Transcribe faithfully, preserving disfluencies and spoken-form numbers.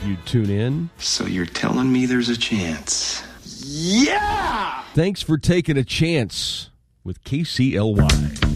you'd tune in. So you're telling me there's a chance? Yeah! Thanks for taking a chance with K C L Y.